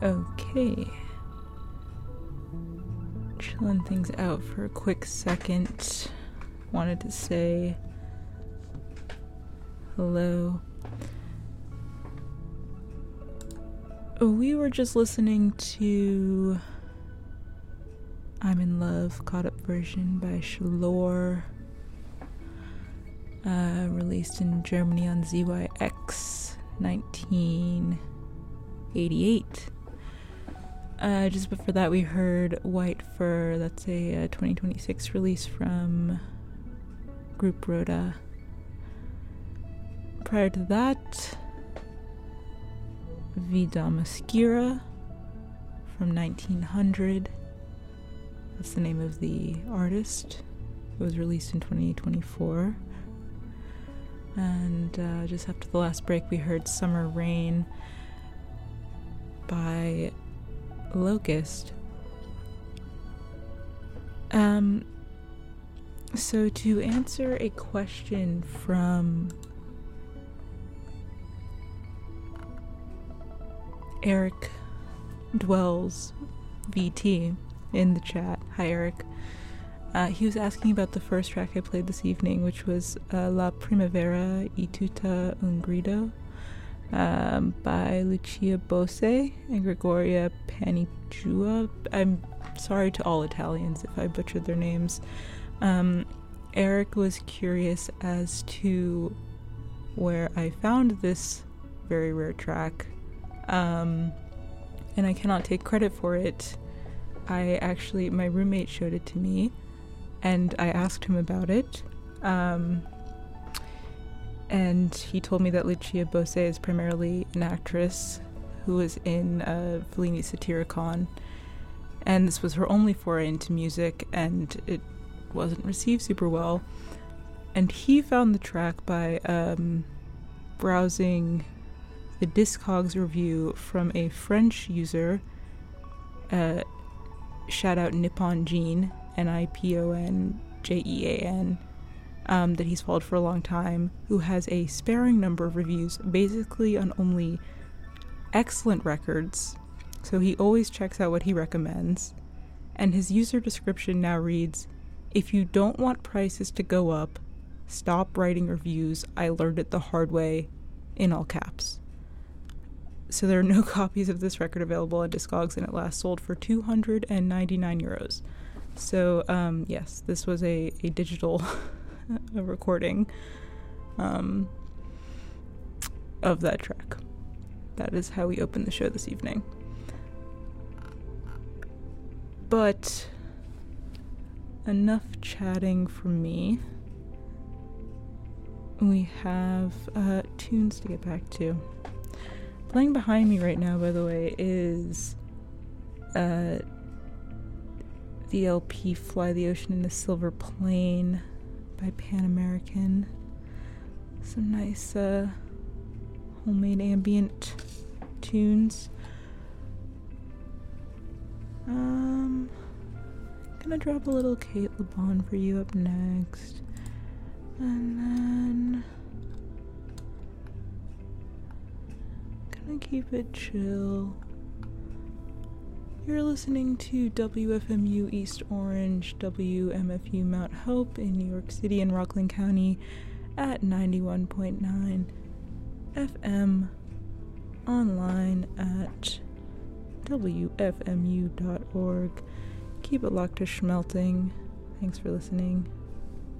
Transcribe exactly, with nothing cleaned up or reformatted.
Okay. Chilling things out for a quick second. Wanted to say hello. We were just listening to I'm in Love, Caught Up version by Shalor, uh, released in Germany on Z Y X nineteen eighty-eight. Uh, just before that, we heard White Fur. That's a, a twenty twenty-six release from Group Rhoda. Prior to that, Vida Masquera from nineteen hundred. That's the name of the artist. It was released in twenty twenty-four. And uh, just after the last break, we heard Summer Rain by Locust. Um, so to answer a question from Eric Dwells V T in the chat. Hi, Eric. Uh, he was asking about the first track I played this evening, which was uh, La Primavera y Tutta un Grido um, by Lucia Bose and Gregoria Panigiua. I'm sorry to all Italians if I butchered their names. Um, Eric was curious as to where I found this very rare track. Um, and I cannot take credit for it. I actually, my roommate showed it to me, and I asked him about it. Um, and he told me that Lucia Bose is primarily an actress who was in uh, Fellini's Satyricon, and this was her only foray into music, and it wasn't received super well. And he found the track by um, browsing the Discogs review from a French user, uh, shout out Nippon Jean, N I P O N J E A N, um, that he's followed for a long time, who has a sparing number of reviews, basically on only excellent records, so he always checks out what he recommends, and his user description now reads, "If you don't want prices to go up, stop writing reviews, I learned it the hard way," in all caps. So there are no copies of this record available on Discogs, and it last sold for two hundred ninety-nine euros. So, um, yes, this was a, a digital a recording um, of that track. That is how we open the show this evening. But enough chatting from me. We have uh, tunes to get back to. Playing behind me right now, by the way, is uh, the L P Fly the Ocean in a Silver Plane by Pan American. Some nice uh, homemade ambient tunes. Um, gonna drop a little Kate LeBon for you up next. And then gonna keep it chill. You're listening to W F M U East Orange, W M F U Mount Hope in New York City and Rockland County at ninety-one point nine F M, online at W F M U dot org. Keep it locked to schmelting. Thanks for listening.